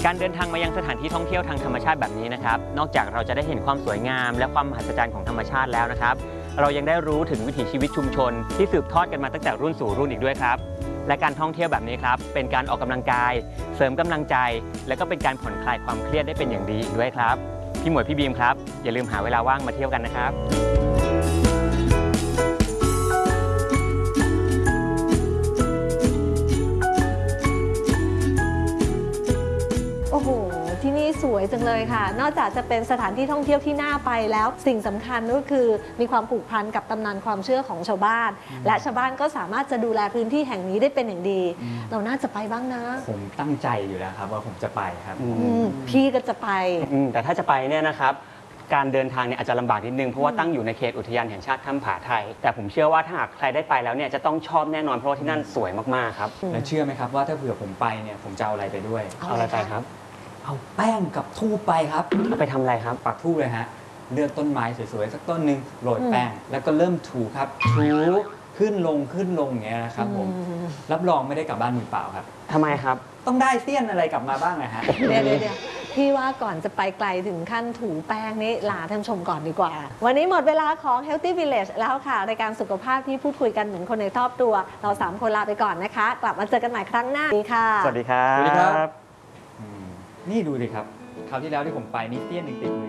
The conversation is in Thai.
การเดินทางมายังสถานที่ท่องเที่ยวทางธรรมชาติแบบนี้นะครับนอกจากเราจะได้เห็นความสวยงามและความมหัศจรรย์ของธรรมชาติแล้วนะครับเรายังได้รู้ถึงวิถีชีวิตชุมชนที่สืบทอดกันมาตั้งแต่รุ่นสู่รุ่นอีกด้วยครับและการท่องเที่ยวแบบนี้ครับเป็นการออกกำลังกายเสริมกำลังใจและก็เป็นการผ่อนคลายความเครียดได้เป็นอย่างดีอีกด้วยครับพี่หมวยพี่บีมครับอย่าลืมหาเวลาว่างมาเที่ยวกันนะครับโอ้โหที่นี่สวยจังเลยค่ะนอกจากจะเป็นสถานที่ท่องเที่ยวที่น่าไปแล้วสิ่งสำคัญก็คือมีความผูกพันกับตำนานความเชื่อของชาวบ้านและชาวบ้านก็สามารถจะดูแลพื้นที่แห่งนี้ได้เป็นอย่างดีเราน่าจะไปบ้างนะผมตั้งใจอยู่แล้วครับว่าผมจะไปครับพี่ก็จะไปแต่ถ้าจะไปเนี่ยนะครับการเดินทางเนี่ยอาจจะลำบากนิดนึงเพราะว่าตั้งอยู่ในเขตอุทยานแห่งชาติถ้ำผาไทยแต่ผมเชื่อว่าถ้าหากใครได้ไปแล้วเนี่ยจะต้องชอบแน่นอนเพราะว่าที่นั่นสวยมากๆครับแล้วเชื่อไหมครับว่าถ้าเผื่อผมไปเนี่ยผมจะเอาอะไรไปด้วยเอาอะไรไปครับเอาแป้งกับธูปไปครับเอาไปทำอะไรครับปักธูปเลยฮะเลือกต้นไม้สวยๆสักต้นหนึ่งโรยแป้งแล้วก็เริ่มถูครับถูขึ้นลงอย่างเงี้ยนะครับผมรับรองไม่ได้กลับบ้านมือเปล่าครับทำไมครับต้องได้เสี้ยนอะไรกลับมาบ้างนะฮะเดี๋ยวพี่ว่าก่อนจะไปไกลถึงขั้นถูแป้งนี่ลาท่านชมก่อนดีกว่าวันนี้หมดเวลาของ Healthy Village แล้วค่ะรายการสุขภาพที่พูดคุยกันเหมือนคนในครอบครัวเรา3คนลาไปก่อนนะคะกลับมาเจอกันใหม่ครั้งหน้าสวัสดีค่ะสวัสดีครับนี่ดูสิครับคราวที่แล้วที่ผมไปนี่เสี้ยนยังติดมือ